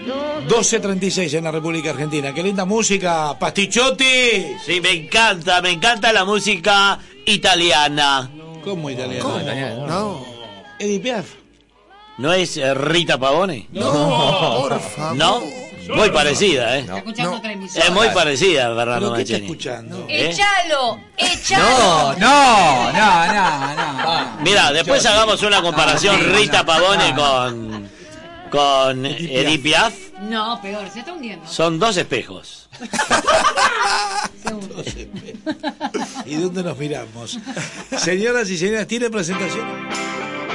12:36 en la República Argentina. Qué linda música, Pastichotti. Sí, me encanta la música italiana. ¿Cómo italiano? ¿Cómo? No. Edith Piaf. ¿No es Rita Pavone? No, por favor. ¿No? Muy parecida, ¿eh? Está escuchando otra emisión. Es muy parecida a Fernando ¿Pero qué está Mancini. escuchando? ¡Échalo! No. Mira, después hagamos una comparación Rita Pavone con Edith Piaf. No, peor, se está hundiendo. Son dos espejos. ¿Y dónde nos miramos? Señoras y señores, ¿tiene presentación?